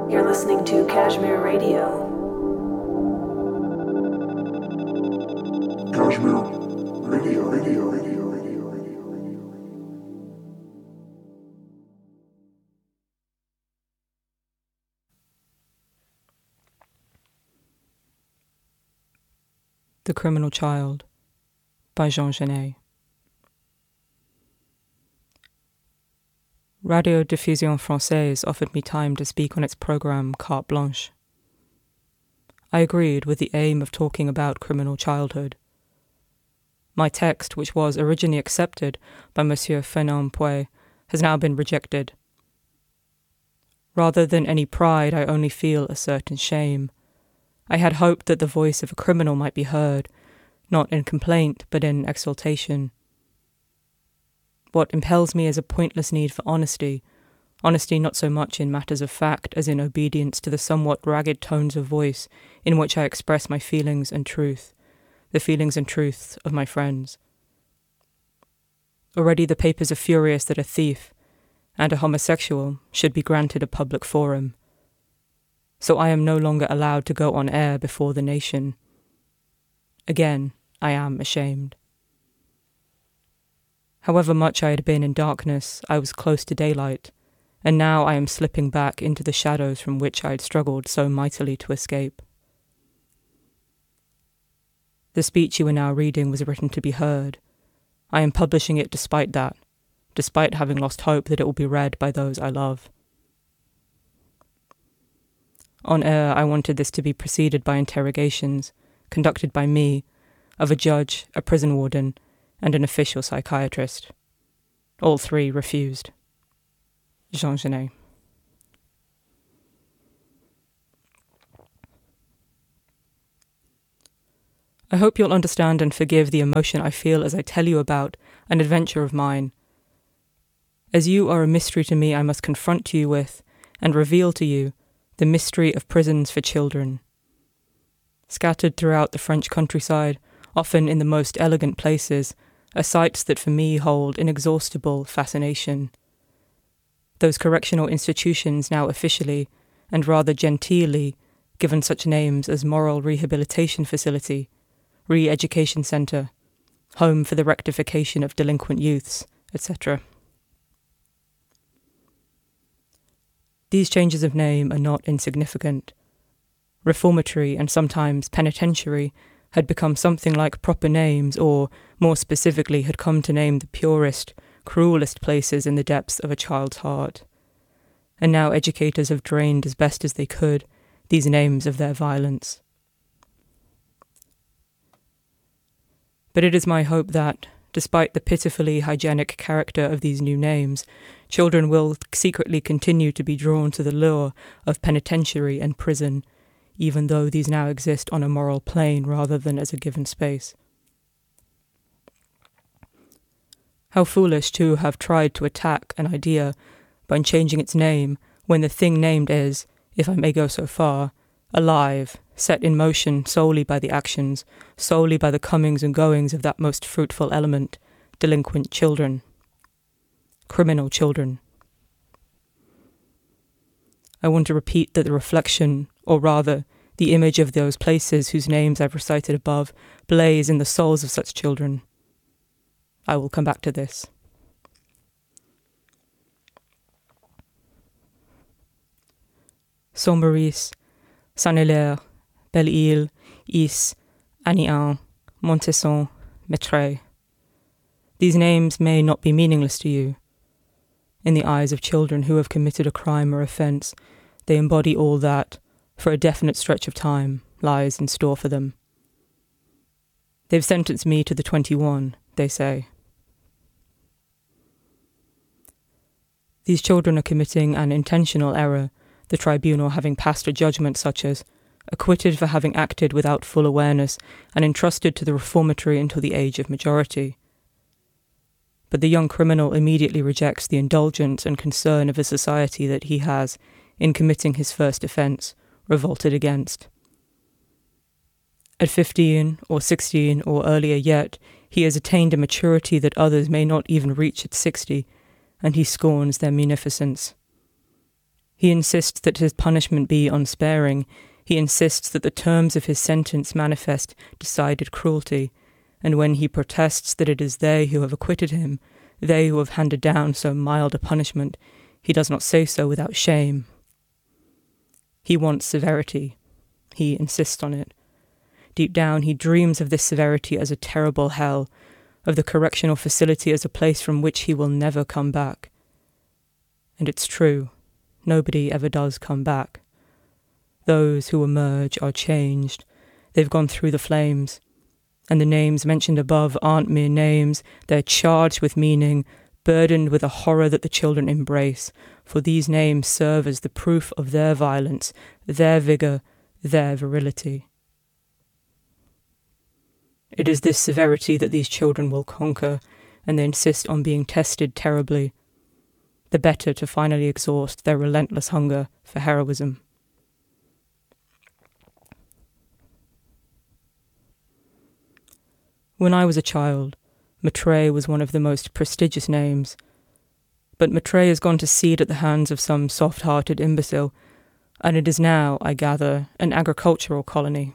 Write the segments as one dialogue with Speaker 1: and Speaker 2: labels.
Speaker 1: You're listening to Kashmir Radio.
Speaker 2: Kashmir Radio.
Speaker 3: The Criminal Child by Jean Genet. Radio Diffusion Française offered me time to speak on its programme Carte Blanche. I agreed with the aim of talking about criminal childhood. My text, which was originally accepted by Monsieur Fernand Pouet, has now been rejected. Rather than any pride, I only feel a certain shame. I had hoped that the voice of a criminal might be heard, not in complaint, but in exultation. What impels me is a pointless need for honesty not so much in matters of fact as in obedience to the somewhat ragged tones of voice in which I express my feelings and truth, the feelings and truth of my friends. Already the papers are furious that a thief and a homosexual should be granted a public forum. So I am no longer allowed to go on air before the nation. Again, I am ashamed. However much I had been in darkness, I was close to daylight, and now I am slipping back into the shadows from which I had struggled so mightily to escape. The speech you are now reading was written to be heard. I am publishing it despite that, despite having lost hope that it will be read by those I love. On air, I wanted this to be preceded by interrogations, conducted by me, of a judge, a prison warden, and an official psychiatrist. All three refused. Jean Genet. I hope you'll understand and forgive the emotion I feel as I tell you about an adventure of mine. As you are a mystery to me, I must confront you with, and reveal to you, the mystery of prisons for children. Scattered throughout the French countryside, often in the most elegant places, are sites that for me hold inexhaustible fascination. Those correctional institutions now officially, and rather genteelly, given such names as Moral Rehabilitation Facility, Re-Education Centre, Home for the Rectification of Delinquent Youths, etc. These changes of name are not insignificant. Reformatory and sometimes penitentiary had become something like proper names, or, more specifically, had come to name the purest, cruelest places in the depths of a child's heart. And now educators have drained as best as they could these names of their violence. But it is my hope that, despite the pitifully hygienic character of these new names, children will secretly continue to be drawn to the lure of penitentiary and prison, even though these now exist on a moral plane rather than as a given space. How foolish to have tried to attack an idea by changing its name when the thing named is, if I may go so far, alive, set in motion solely by the actions, solely by the comings and goings of that most fruitful element, delinquent children. Criminal children. I want to repeat that the reflection, or rather, the image of those places whose names I've recited above, blaze in the souls of such children. I will come back to this. Saint-Maurice, Saint-Hilaire, Belle-Île, Is, Aniens, Montesson, Maitreys. These names may not be meaningless to you. In the eyes of children who have committed a crime or offence, they embody all that, for a definite stretch of time, lies in store for them. They've sentenced me to the 21, they say. These children are committing an intentional error, the tribunal having passed a judgment such as acquitted for having acted without full awareness and entrusted to the reformatory until the age of majority. But the young criminal immediately rejects the indulgence and concern of a society that he has, in committing his first offence, revolted against. At 15 or 16 or earlier yet, he has attained a maturity that others may not even reach at 60, and he scorns their munificence. He insists that his punishment be unsparing. He insists that the terms of his sentence manifest decided cruelty, and when he protests that it is they who have acquitted him, they who have handed down so mild a punishment, he does not say so without shame. He wants severity. He insists on it. Deep down, he dreams of this severity as a terrible hell, of the correctional facility as a place from which he will never come back. And it's true, nobody ever does come back. Those who emerge are changed. They've gone through the flames. And the names mentioned above aren't mere names, they're charged with meaning, burdened with a horror that the children embrace, for these names serve as the proof of their violence, their vigour, their virility. It is this severity that these children will conquer, and they insist on being tested terribly, the better to finally exhaust their relentless hunger for heroism. When I was a child, Maitreyi was one of the most prestigious names, but Maitreyi has gone to seed at the hands of some soft-hearted imbecile, and it is now, I gather, an agricultural colony.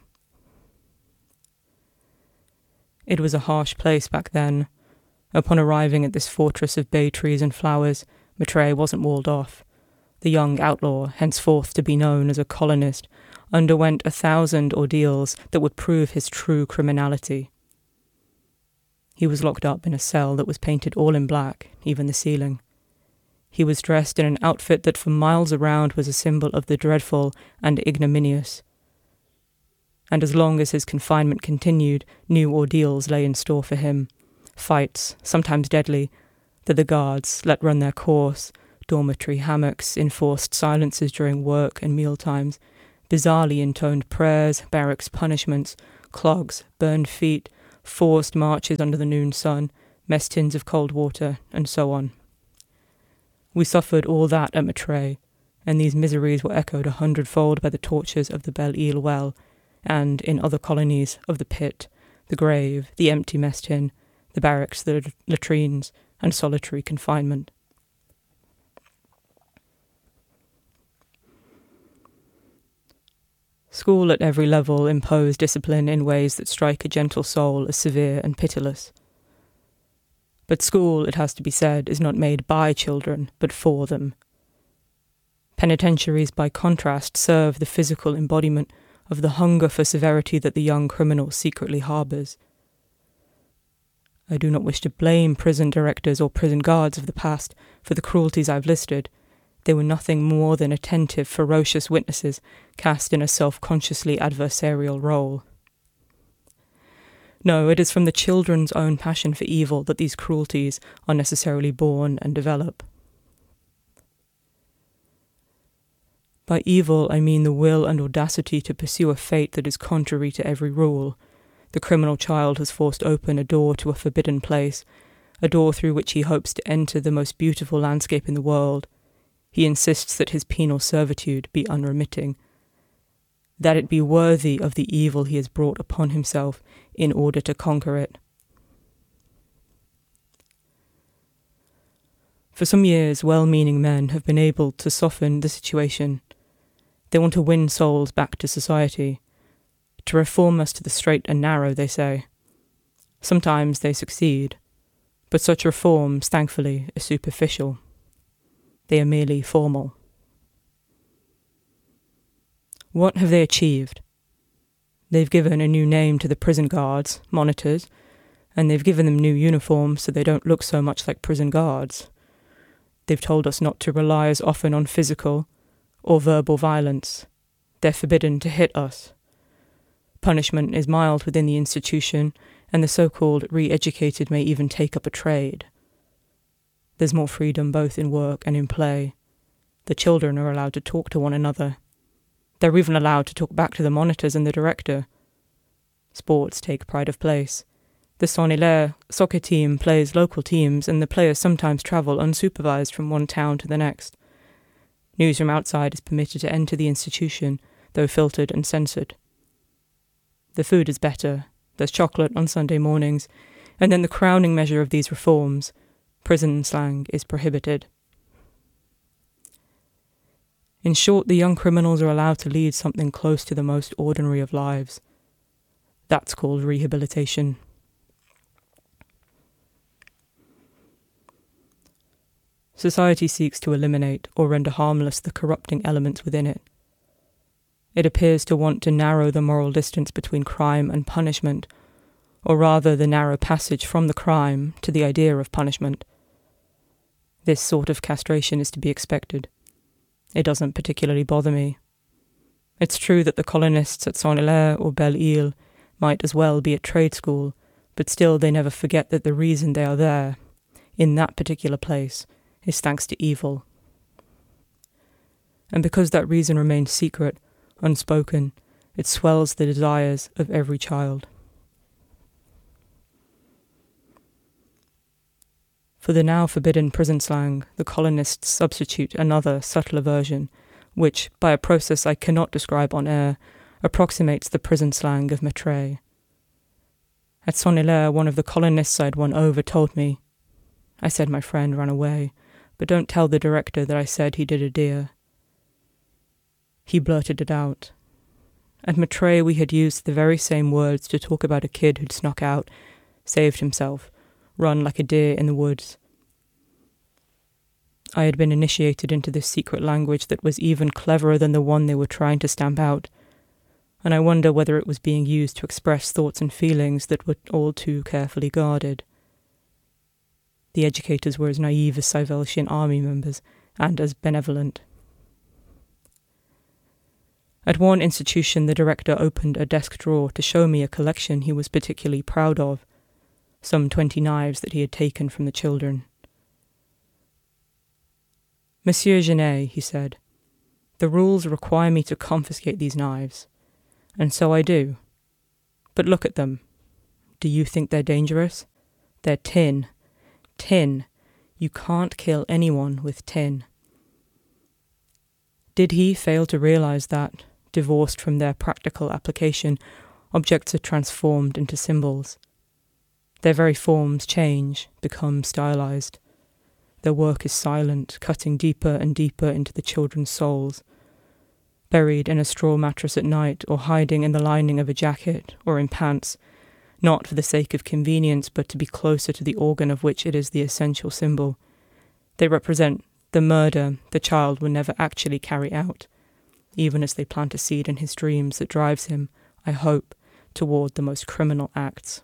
Speaker 3: It was a harsh place back then. Upon arriving at this fortress of bay trees and flowers, Maitreyi wasn't walled off. The young outlaw, henceforth to be known as a colonist, underwent 1,000 ordeals that would prove his true criminality. He was locked up in a cell that was painted all in black, even the ceiling. He was dressed in an outfit that for miles around was a symbol of the dreadful and ignominious. And as long as his confinement continued, new ordeals lay in store for him. Fights, sometimes deadly, that the guards let run their course, dormitory hammocks, enforced silences during work and meal times, bizarrely intoned prayers, barracks punishments, clogs, burned feet, forced marches under the noon sun, mess tins of cold water, and so on. We suffered all that at Maitreyi, and these miseries were echoed 100-fold by the tortures of the Belle-Île well, and, in other colonies, of the pit, the grave, the empty mess tin, the barracks, the latrines, and solitary confinement. School at every level imposed discipline in ways that strike a gentle soul as severe and pitiless. But school, it has to be said, is not made by children, but for them. Penitentiaries, by contrast, serve the physical embodiment of the hunger for severity that the young criminal secretly harbours. I do not wish to blame prison directors or prison guards of the past for the cruelties I've listed. They were nothing more than attentive, ferocious witnesses cast in a self-consciously adversarial role. No, it is from the children's own passion for evil that these cruelties are necessarily born and develop. By evil, I mean the will and audacity to pursue a fate that is contrary to every rule. The criminal child has forced open a door to a forbidden place, a door through which he hopes to enter the most beautiful landscape in the world. He insists that his penal servitude be unremitting, that it be worthy of the evil he has brought upon himself in order to conquer it. For some years, well-meaning men have been able to soften the situation. They want to win souls back to society, to reform us to the straight and narrow, they say. Sometimes they succeed, but such reforms, thankfully, are superficial. They are merely formal. What have they achieved? They've given a new name to the prison guards, monitors, and they've given them new uniforms so they don't look so much like prison guards. They've told us not to rely as often on physical or verbal violence. They're forbidden to hit us. Punishment is mild within the institution, and the so-called re-educated may even take up a trade. There's more freedom both in work and in play. The children are allowed to talk to one another. They're even allowed to talk back to the monitors and the director. Sports take pride of place. The Saint-Hilaire soccer team plays local teams, and the players sometimes travel unsupervised from one town to the next. News from outside is permitted to enter the institution, though filtered and censored. The food is better. There's chocolate on Sunday mornings, and then the crowning measure of these reforms, prison slang, is prohibited. In short, the young criminals are allowed to lead something close to the most ordinary of lives. That's called rehabilitation. Society seeks to eliminate or render harmless the corrupting elements within it. It appears to want to narrow the moral distance between crime and punishment, or rather the narrow passage from the crime to the idea of punishment. This sort of castration is to be expected. It doesn't particularly bother me. It's true that the colonists at Saint-Hilaire or Belle-Île might as well be at trade school, but still they never forget that the reason they are there, in that particular place, is thanks to evil. And because that reason remains secret, unspoken, it swells the desires of every child. For the now forbidden prison slang, the colonists substitute another subtler version, which, by a process I cannot describe on air, approximates the prison slang of Maitreyi. At Saint-Hilaire, one of the colonists I'd won over told me, I said my friend ran away, but don't tell the director that I said he did a deer. He blurted it out. At Maitreyi we had used the very same words to talk about a kid who'd snuck out, saved himself, run like a deer in the woods. I had been initiated into this secret language that was even cleverer than the one they were trying to stamp out, and I wonder whether it was being used to express thoughts and feelings that were all too carefully guarded. The educators were as naive as Salvation Army members, and as benevolent. At one institution, the director opened a desk drawer to show me a collection he was particularly proud of, some 20 knives that he had taken from the children. Monsieur Genet, he said, the rules require me to confiscate these knives, and so I do. But look at them. Do you think they're dangerous? They're tin. Tin. You can't kill anyone with tin. Did he fail to realize that, divorced from their practical application, objects are transformed into symbols? Their very forms change, become stylized. Their work is silent, cutting deeper and deeper into the children's souls. Buried in a straw mattress at night, or hiding in the lining of a jacket, or in pants, not for the sake of convenience, but to be closer to the organ of which it is the essential symbol. They represent the murder the child will never actually carry out, even as they plant a seed in his dreams that drives him, I hope, toward the most criminal acts.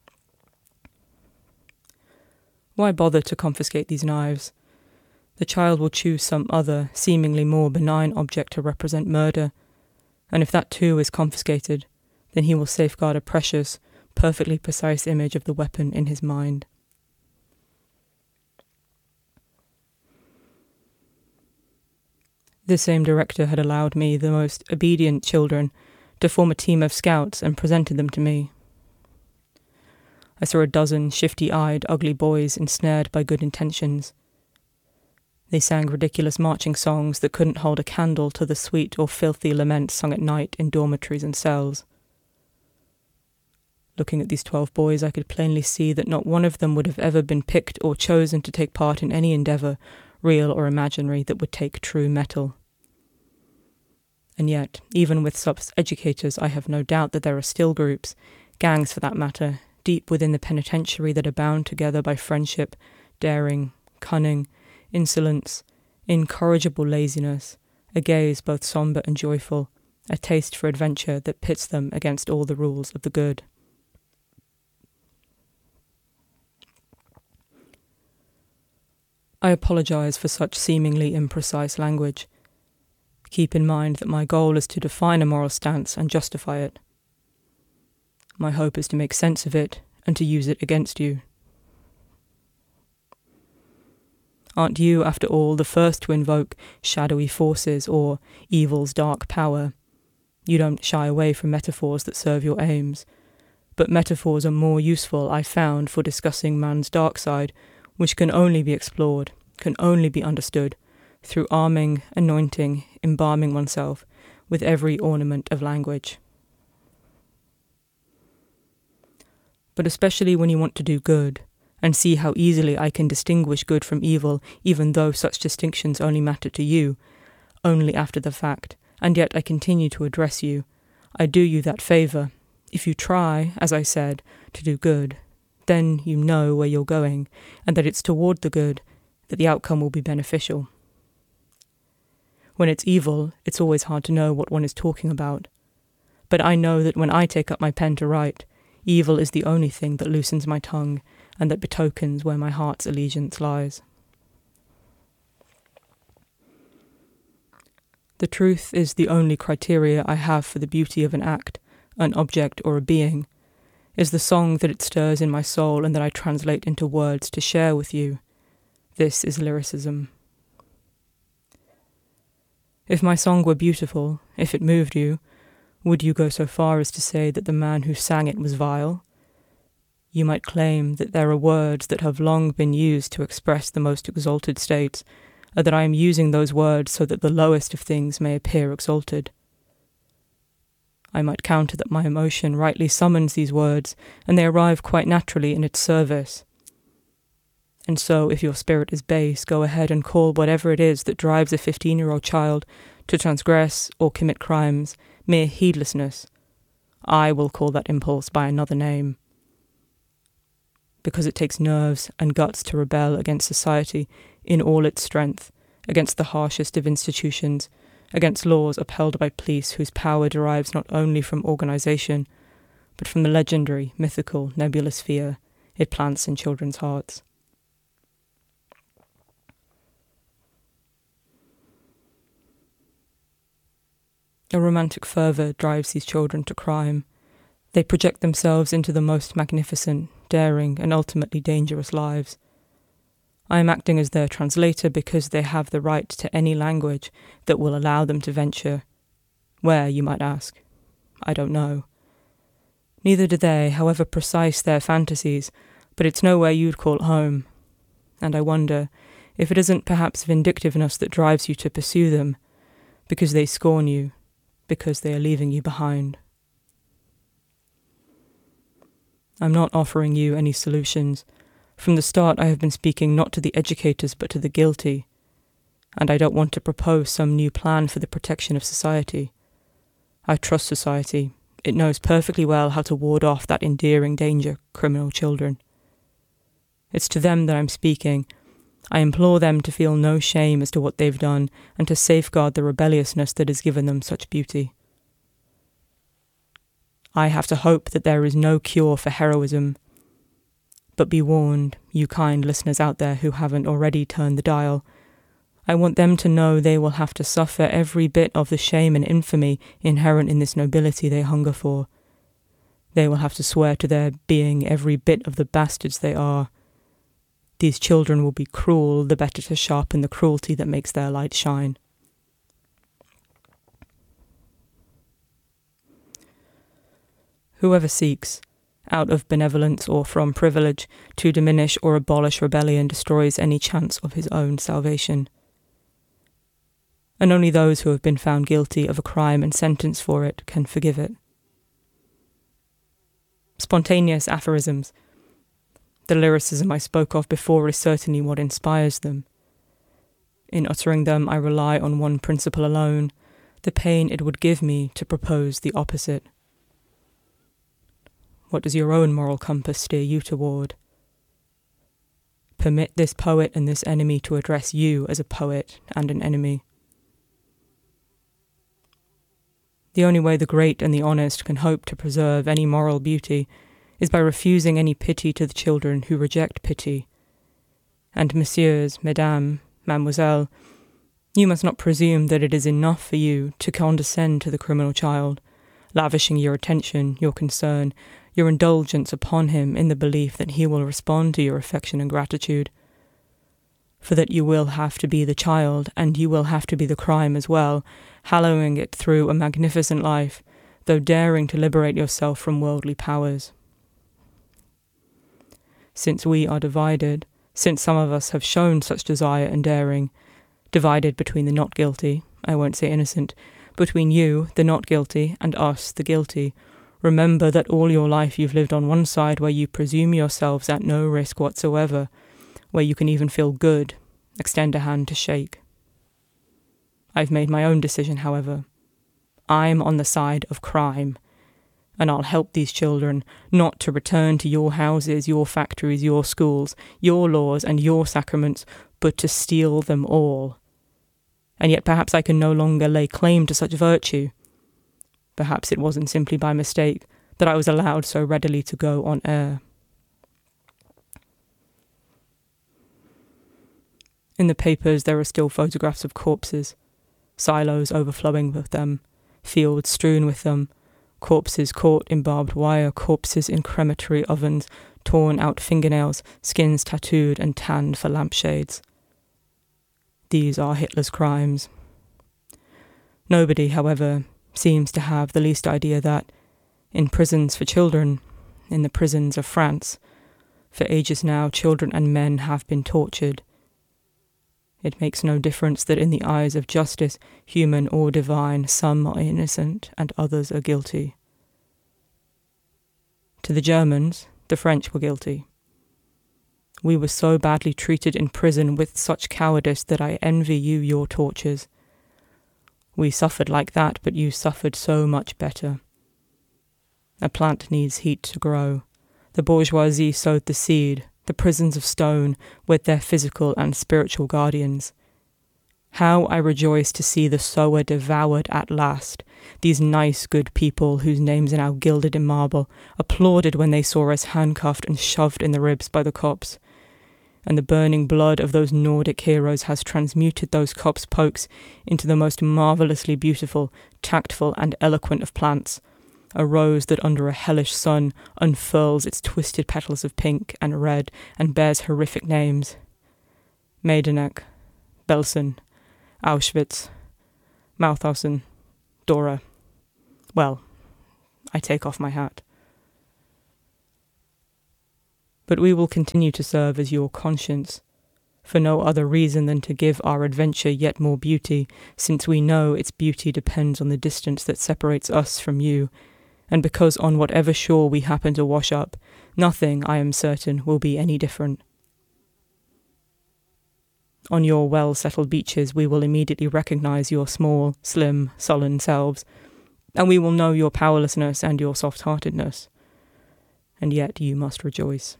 Speaker 3: Why bother to confiscate these knives? The child will choose some other, seemingly more benign object to represent murder, and if that too is confiscated, then he will safeguard a precious, perfectly precise image of the weapon in his mind. This same director had allowed me, the most obedient children, to form a team of scouts and presented them to me. I saw a dozen shifty-eyed, ugly boys ensnared by good intentions. They sang ridiculous marching songs that couldn't hold a candle to the sweet or filthy laments sung at night in dormitories and cells. Looking at these 12 boys, I could plainly see that not one of them would have ever been picked or chosen to take part in any endeavour, real or imaginary, that would take true metal. And yet, even with such educators, I have no doubt that there are still groups, gangs for that matter, deep within the penitentiary that are bound together by friendship, daring, cunning, insolence, incorrigible laziness, a gaze both sombre and joyful, a taste for adventure that pits them against all the rules of the good. I apologize for such seemingly imprecise language. Keep in mind that my goal is to define a moral stance and justify it. My hope is to make sense of it and to use it against you. Aren't you, after all, the first to invoke shadowy forces or evil's dark power? You don't shy away from metaphors that serve your aims, but metaphors are more useful, I found, for discussing man's dark side, which can only be explored, can only be understood, through arming, anointing, embalming oneself with every ornament of language. But especially when you want to do good, and see how easily I can distinguish good from evil, even though such distinctions only matter to you, only after the fact, and yet I continue to address you. I do you that favour. If you try, as I said, to do good, then you know where you're going, and that it's toward the good, that the outcome will be beneficial. When it's evil, it's always hard to know what one is talking about. But I know that when I take up my pen to write, evil is the only thing that loosens my tongue and that betokens where my heart's allegiance lies. The truth is the only criteria I have for the beauty of an act, an object, or a being, is the song that it stirs in my soul and that I translate into words to share with you. This is lyricism. If my song were beautiful, if it moved you, would you go so far as to say that the man who sang it was vile? You might claim that there are words that have long been used to express the most exalted states, or that I am using those words so that the lowest of things may appear exalted. I might counter that my emotion rightly summons these words, and they arrive quite naturally in its service. And so, if your spirit is base, go ahead and call whatever it is that drives a 15-year-old child to transgress or commit crimes mere heedlessness. I will call that impulse by another name. Because it takes nerves and guts to rebel against society in all its strength, against the harshest of institutions, against laws upheld by police whose power derives not only from organisation, but from the legendary, mythical, nebulous fear it plants in children's hearts. A romantic fervour drives these children to crime. They project themselves into the most magnificent, daring, and ultimately dangerous lives. I am acting as their translator because they have the right to any language that will allow them to venture. Where, you might ask? I don't know. Neither do they, however precise their fantasies, but it's nowhere you'd call home. And I wonder if it isn't perhaps vindictiveness that drives you to pursue them, because they scorn you, because they are leaving you behind. I'm not offering you any solutions. From the start I have been speaking not to the educators but to the guilty, and I don't want to propose some new plan for the protection of society. I trust society. It knows perfectly well how to ward off that endearing danger, criminal children. It's to them that I'm speaking. I implore them to feel no shame as to what they've done and to safeguard the rebelliousness that has given them such beauty. I have to hope that there is no cure for heroism. But be warned, you kind listeners out there who haven't already turned the dial. I want them to know they will have to suffer every bit of the shame and infamy inherent in this nobility they hunger for. They will have to swear to their being every bit of the bastards they are. These children will be cruel, the better to sharpen the cruelty that makes their light shine. Whoever seeks, out of benevolence or from privilege, to diminish or abolish rebellion destroys any chance of his own salvation. And only those who have been found guilty of a crime and sentenced for it can forgive it. Spontaneous aphorisms. The lyricism I spoke of before is certainly what inspires them. In uttering them, I rely on one principle alone, the pain it would give me to propose the opposite. What does your own moral compass steer you toward? Permit this poet and this enemy to address you as a poet and an enemy. The only way the great and the honest can hope to preserve any moral beauty is by refusing any pity to the children who reject pity. And messieurs, mesdames, mademoiselle, you must not presume that it is enough for you to condescend to the criminal child, lavishing your attention, your concern, your indulgence upon him in the belief that he will respond to your affection and gratitude. For that you will have to be the child, and you will have to be the crime as well, hallowing it through a magnificent life, though daring to liberate yourself from worldly powers. Since we are divided, since some of us have shown such desire and daring, divided between the not guilty, I won't say innocent, between you, the not guilty, and us, the guilty, remember that all your life you've lived on one side where you presume yourselves at no risk whatsoever, where you can even feel good, extend a hand to shake. I've made my own decision, however. I'm on the side of crime, and I'll help these children not to return to your houses, your factories, your schools, your laws and your sacraments, but to steal them all. And yet perhaps I can no longer lay claim to such virtue. Perhaps it wasn't simply by mistake that I was allowed so readily to go on air. In the papers there are still photographs of corpses, silos overflowing with them, fields strewn with them, corpses caught in barbed wire, corpses in crematory ovens, torn out fingernails, skins tattooed and tanned for lampshades. These are Hitler's crimes. Nobody, however, seems to have the least idea that, in prisons for children, in the prisons of France, for ages now children and men have been tortured. It makes no difference that in the eyes of justice, human or divine, some are innocent and others are guilty. To the Germans, the French were guilty. We were so badly treated in prison with such cowardice that I envy you your tortures. We suffered like that, but you suffered so much better. A plant needs heat to grow. The bourgeoisie sowed the seed, the prisons of stone, with their physical and spiritual guardians. How I rejoice to see the sower devoured at last, these nice good people whose names are now gilded in marble, applauded when they saw us handcuffed and shoved in the ribs by the cops. And the burning blood of those Nordic heroes has transmuted those cops' pokes into the most marvellously beautiful, tactful and eloquent of plants, a rose that under a hellish sun unfurls its twisted petals of pink and red and bears horrific names. Maidanek, Belsen, Auschwitz, Mauthausen, Dora. Well, I take off my hat. But we will continue to serve as your conscience, for no other reason than to give our adventure yet more beauty, since we know its beauty depends on the distance that separates us from you, and because on whatever shore we happen to wash up, nothing, I am certain, will be any different. On your well-settled beaches we will immediately recognize your small, slim, sullen selves, and we will know your powerlessness and your soft-heartedness. And yet you must rejoice.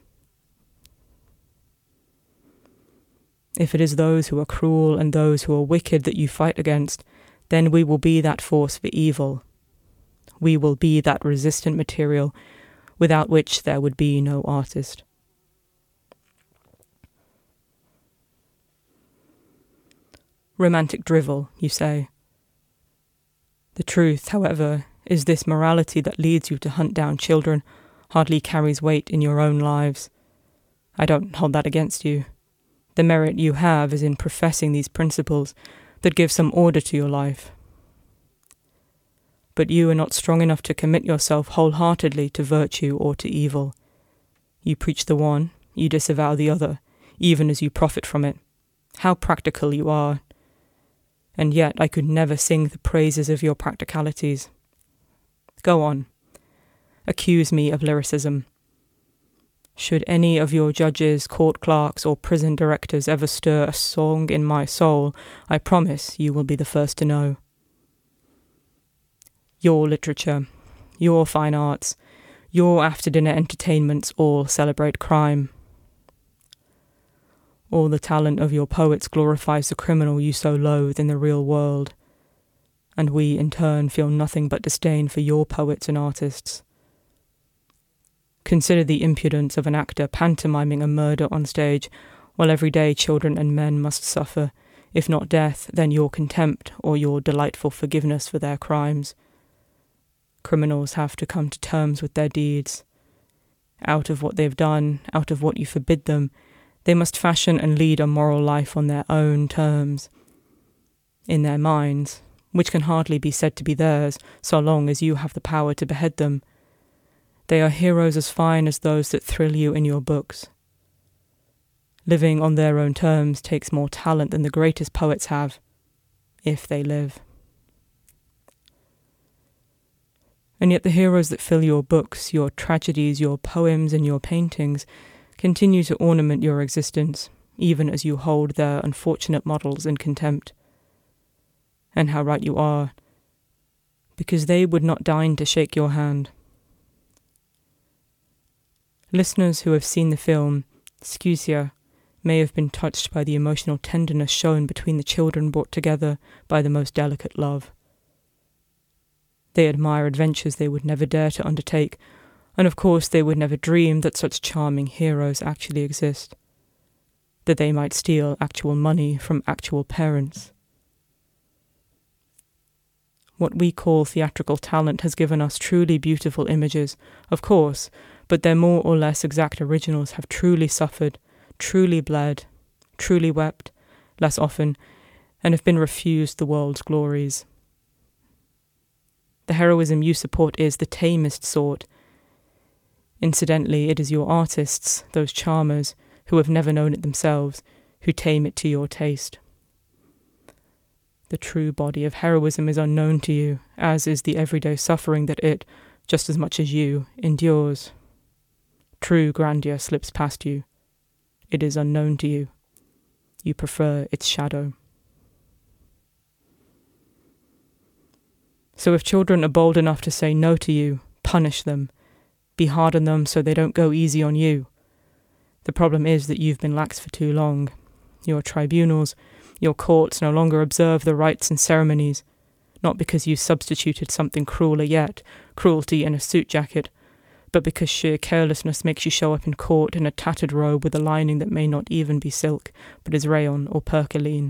Speaker 3: If it is those who are cruel and those who are wicked that you fight against, then we will be that force for evil. We will be that resistant material without which there would be no artist. Romantic drivel, you say. The truth, however, is this morality that leads you to hunt down children hardly carries weight in your own lives. I don't hold that against you. The merit you have is in professing these principles that give some order to your life. But you are not strong enough to commit yourself wholeheartedly to virtue or to evil. You preach the one, you disavow the other, even as you profit from it. How practical you are! And yet I could never sing the praises of your practicalities. Go on. Accuse me of lyricism. Should any of your judges, court clerks, or prison directors ever stir a song in my soul, I promise you will be the first to know. Your literature, your fine arts, your after-dinner entertainments all celebrate crime. All the talent of your poets glorifies the criminal you so loathe in the real world, and we in turn feel nothing but disdain for your poets and artists. Consider the impudence of an actor pantomiming a murder on stage, while every day children and men must suffer, if not death, then your contempt or your delightful forgiveness for their crimes. Criminals have to come to terms with their deeds. Out of what they've done, out of what you forbid them, they must fashion and lead a moral life on their own terms, in their minds, which can hardly be said to be theirs, so long as you have the power to behead them. They are heroes as fine as those that thrill you in your books. Living on their own terms takes more talent than the greatest poets have, if they live. And yet the heroes that fill your books, your tragedies, your poems, and your paintings continue to ornament your existence, even as you hold their unfortunate models in contempt. and how right you are, because they would not deign to shake your hand. Listeners who have seen the film Scusia may have been touched by the emotional tenderness shown between the children brought together by the most delicate love. They admire adventures they would never dare to undertake, and of course they would never dream that such charming heroes actually exist, that they might steal actual money from actual parents. What we call theatrical talent has given us truly beautiful images, of course, but their more or less exact originals have truly suffered, truly bled, truly wept, less often, and have been refused the world's glories. The heroism you support is the tamest sort. Incidentally, it is your artists, those charmers, who have never known it themselves, who tame it to your taste. The true body of heroism is unknown to you, as is the everyday suffering that it, just as much as you, endures. True grandeur slips past you. It is unknown to you. You prefer its shadow. So if children are bold enough to say no to you, punish them. Be hard on them so they don't go easy on you. The problem is that you've been lax for too long. Your tribunals, your courts no longer observe the rites and ceremonies, not because you substituted something crueler yet, cruelty in a suit jacket, but because sheer carelessness makes you show up in court in a tattered robe with a lining that may not even be silk, but is rayon or percaline.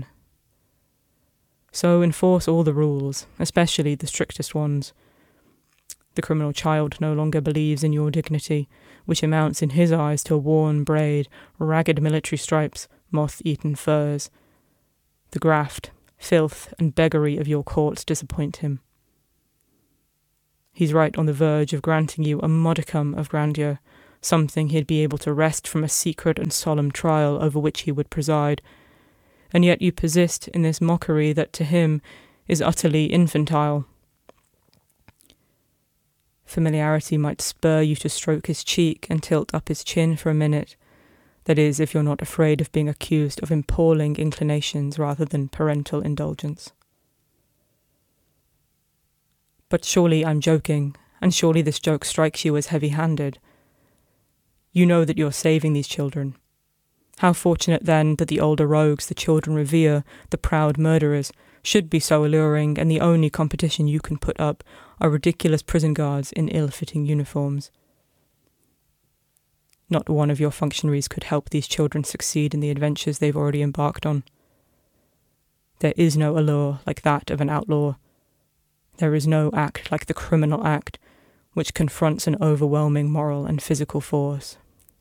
Speaker 3: So enforce all the rules, especially the strictest ones. The criminal child no longer believes in your dignity, which amounts in his eyes to a worn braid, ragged military stripes, moth-eaten furs. The graft, filth, and beggary of your courts disappoint him. He's right on the verge of granting you a modicum of grandeur, something he'd be able to wrest from a secret and solemn trial over which he would preside, and yet you persist in this mockery that to him is utterly infantile. Familiarity might spur you to stroke his cheek and tilt up his chin for a minute, that is, if you're not afraid of being accused of impalling inclinations rather than parental indulgence. But surely I'm joking, and surely this joke strikes you as heavy-handed. You know that you're saving these children. How fortunate, then, that the older rogues the children revere, the proud murderers, should be so alluring, and the only competition you can put up are ridiculous prison guards in ill-fitting uniforms. Not one of your functionaries could help these children succeed in the adventures they've already embarked on. There is no allure like that of an outlaw. There is no act like the criminal act, which confronts an overwhelming moral and physical force.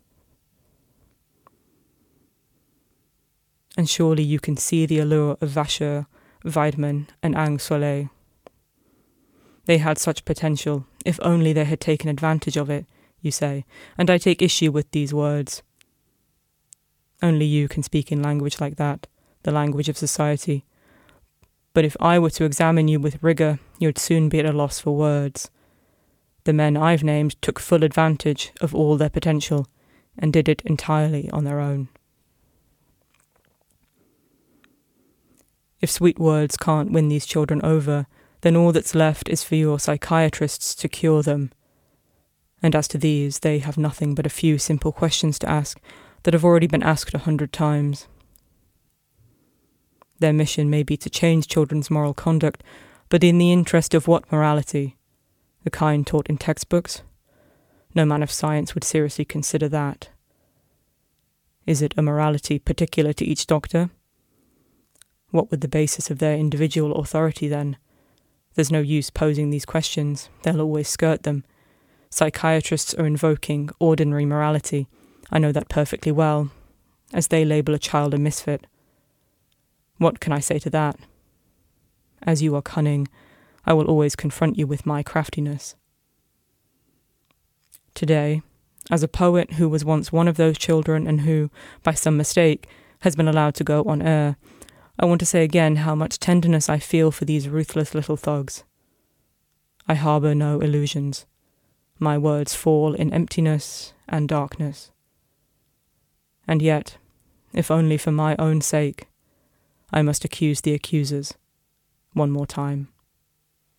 Speaker 3: And surely you can see the allure of Vacher, Weidmann, and Ang Soleil. They had such potential, if only they had taken advantage of it, you say, and I take issue with these words. Only you can speak in language like that, the language of society. But if I were to examine you with rigour, you'd soon be at a loss for words. The men I've named took full advantage of all their potential, and did it entirely on their own. If sweet words can't win these children over, then all that's left is for your psychiatrists to cure them. And as to these, they have nothing but a few simple questions to ask that have already been asked 100 times. Their mission may be to change children's moral conduct, but in the interest of what morality? The kind taught in textbooks? No man of science would seriously consider that. Is it a morality particular to each doctor? What would the basis of their individual authority then? There's no use posing these questions. They'll always skirt them. Psychiatrists are invoking ordinary morality. I know that perfectly well, as they label a child a misfit. What can I say to that? As you are cunning, I will always confront you with my craftiness. Today, as a poet who was once one of those children and who, by some mistake, has been allowed to go on air, I want to say again how much tenderness I feel for these ruthless little thugs. I harbour no illusions. My words fall in emptiness and darkness. And yet, if only for my own sake, I must accuse the accusers, one more time.